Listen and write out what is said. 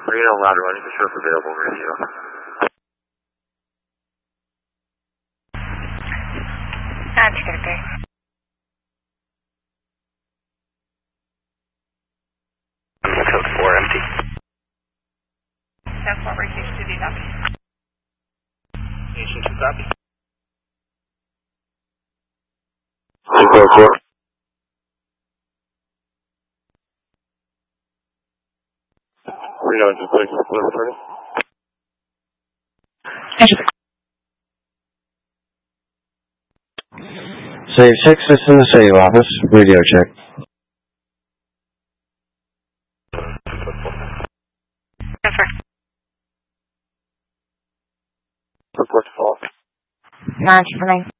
Reno, louder running for sure available radio. That's good, okay. Code 4 empty. 10-4, rotation to the copy. Station 2 copy. Code 4. Reno, just place the split returning. Save 6, this in the save office. Radio check. Report to fall. 9-9.